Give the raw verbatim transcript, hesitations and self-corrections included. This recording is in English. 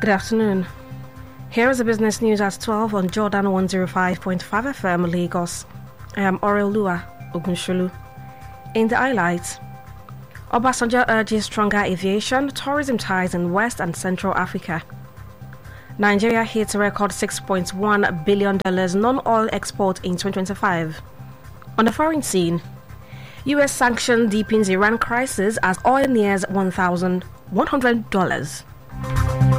Good afternoon. Here is the business news at twelve on Jordan one oh five point five F M Lagos. I am Orelua Ogunshulu. In the highlights, Obasanjo urges stronger aviation, tourism ties in West and Central Africa. Nigeria hits a record six point one billion dollars non-oil export in twenty twenty-five. On the foreign scene, U S sanction deepens Iran crisis as oil nears one thousand one hundred dollars.